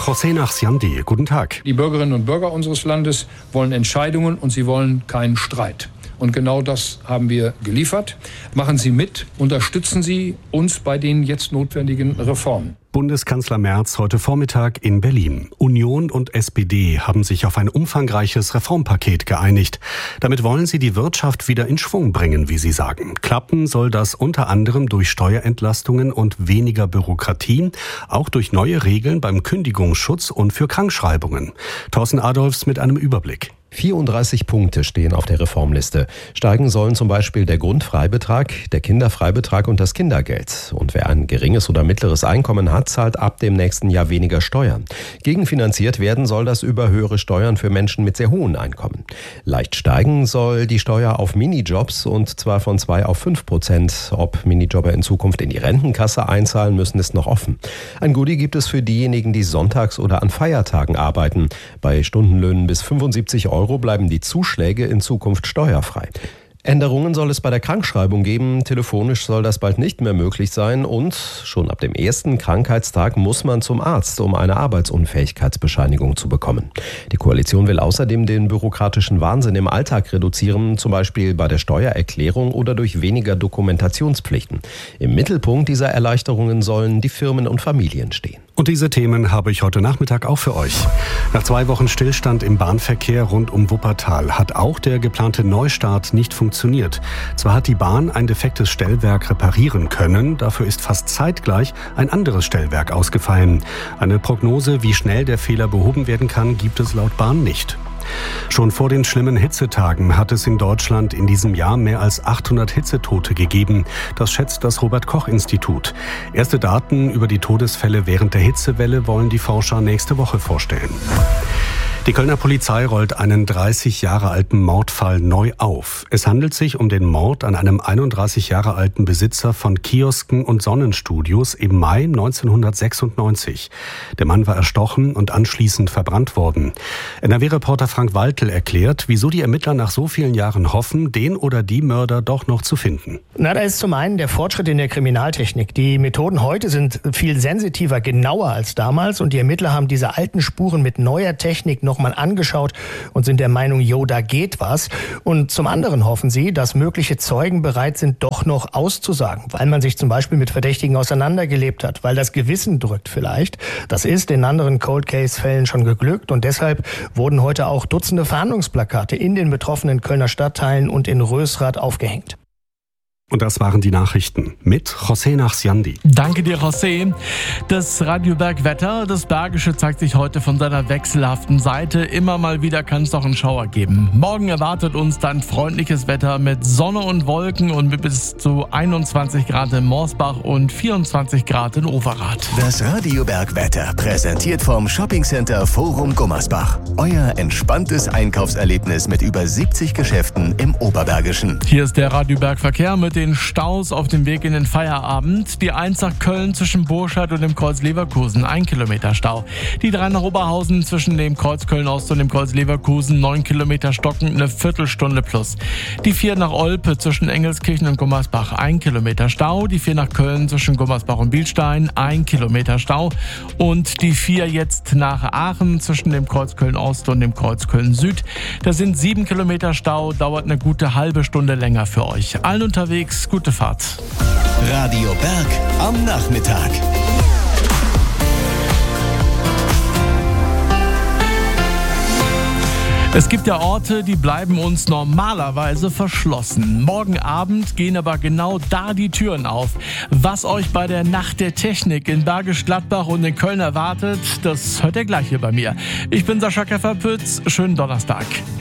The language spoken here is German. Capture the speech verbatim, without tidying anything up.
José Nachsiandi, guten Tag. Die Bürgerinnen und Bürger unseres Landes wollen Entscheidungen und sie wollen keinen Streit. Und genau das haben wir geliefert. Machen Sie mit, unterstützen Sie uns bei den jetzt notwendigen Reformen. Bundeskanzler Merz heute Vormittag in Berlin. Union und S P D haben sich auf ein umfangreiches Reformpaket geeinigt. Damit wollen sie die Wirtschaft wieder in Schwung bringen, wie sie sagen. Klappen soll das unter anderem durch Steuerentlastungen und weniger Bürokratie, auch durch neue Regeln beim Kündigungsschutz und für Krankschreibungen. Thorsten Adolfs mit einem Überblick. vierunddreißig Punkte stehen auf der Reformliste. Steigen sollen zum Beispiel der Grundfreibetrag, der Kinderfreibetrag und das Kindergeld. Und wer ein geringes oder mittleres Einkommen hat, zahlt ab dem nächsten Jahr weniger Steuern. Gegenfinanziert werden soll das über höhere Steuern für Menschen mit sehr hohen Einkommen. Leicht steigen soll die Steuer auf Minijobs und zwar von zwei auf fünf Prozent. Ob Minijobber in Zukunft in die Rentenkasse einzahlen müssen, ist noch offen. Ein Goodie gibt es für diejenigen, die sonntags oder an Feiertagen arbeiten. Bei Stundenlöhnen bis fünfundsiebzig Euro bleiben die Zuschläge in Zukunft steuerfrei. Änderungen soll es bei der Krankschreibung geben. Telefonisch soll das bald nicht mehr möglich sein. Und schon ab dem ersten Krankheitstag muss man zum Arzt, um eine Arbeitsunfähigkeitsbescheinigung zu bekommen. Die Koalition will außerdem den bürokratischen Wahnsinn im Alltag reduzieren, zum Beispiel bei der Steuererklärung oder durch weniger Dokumentationspflichten. Im Mittelpunkt dieser Erleichterungen sollen die Firmen und Familien stehen. Und diese Themen habe ich heute Nachmittag auch für euch. Nach zwei Wochen Stillstand im Bahnverkehr rund um Wuppertal hat auch der geplante Neustart nicht funktioniert. Zwar hat die Bahn ein defektes Stellwerk reparieren können, dafür ist fast zeitgleich ein anderes Stellwerk ausgefallen. Eine Prognose, wie schnell der Fehler behoben werden kann, gibt es laut Bahn nicht. Schon vor den schlimmen Hitzetagen hat es in Deutschland in diesem Jahr mehr als achthundert Hitzetote gegeben. Das schätzt das Robert-Koch-Institut. Erste Daten über die Todesfälle während der Hitzewelle wollen die Forscher nächste Woche vorstellen. Die Kölner Polizei rollt einen dreißig Jahre alten Mordfall neu auf. Es handelt sich um den Mord an einem einunddreißig Jahre alten Besitzer von Kiosken und Sonnenstudios im Mai neunzehnhundertsechsundneunzig. Der Mann war erstochen und anschließend verbrannt worden. N R W-Reporter Frank Waltel erklärt, wieso die Ermittler nach so vielen Jahren hoffen, den oder die Mörder doch noch zu finden. Na, da ist zum einen der Fortschritt in der Kriminaltechnik. Die Methoden heute sind viel sensitiver, genauer als damals und die Ermittler haben diese alten Spuren mit neuer Technik noch mal angeschaut und sind der Meinung, jo, da geht was. Und zum anderen hoffen sie, dass mögliche Zeugen bereit sind, doch noch auszusagen, weil man sich zum Beispiel mit Verdächtigen auseinandergelebt hat, weil das Gewissen drückt vielleicht. Das ist in anderen Cold-Case-Fällen schon geglückt und deshalb wurden heute auch Dutzende Fahndungsplakate in den betroffenen Kölner Stadtteilen und in Rösrath aufgehängt. Und das waren die Nachrichten mit José Nachsiandi. Danke dir, José. Das Radioberg-Wetter, das Bergische, zeigt sich heute von seiner wechselhaften Seite. Immer mal wieder kann es doch einen Schauer geben. Morgen erwartet uns dann freundliches Wetter mit Sonne und Wolken und mit bis zu einundzwanzig Grad in Morsbach und vierundzwanzig Grad in Overath. Das Radioberg-Wetter, präsentiert vom Shoppingcenter Forum Gummersbach. Euer entspanntes Einkaufserlebnis mit über siebzig Geschäften im Oberbergischen. Hier ist der Radioberg-Verkehr mit den Staus auf dem Weg in den Feierabend. Die eins nach Köln zwischen Burscheid und dem Kreuz Leverkusen, ein Kilometer Stau. Die drei nach Oberhausen zwischen dem Kreuz Köln-Ost und dem Kreuz Leverkusen, neun Kilometer stockend, eine Viertelstunde plus. Die vier nach Olpe zwischen Engelskirchen und Gummersbach, ein Kilometer Stau. Die vier nach Köln zwischen Gummersbach und Bielstein, ein Kilometer Stau. Und die vier jetzt nach Aachen zwischen dem Kreuz Köln-Ost und dem Kreuz Köln-Süd. Da sind sieben Kilometer Stau, dauert eine gute halbe Stunde länger für euch. Allen unterwegs, gute Fahrt. Radio Berg am Nachmittag. Es gibt ja Orte, die bleiben uns normalerweise verschlossen. Morgen Abend gehen aber genau da die Türen auf. Was euch bei der Nacht der Technik in Bergisch Gladbach und in Köln erwartet, das hört ihr gleich hier bei mir. Ich bin Sascha Kefferpütz. Schönen Donnerstag.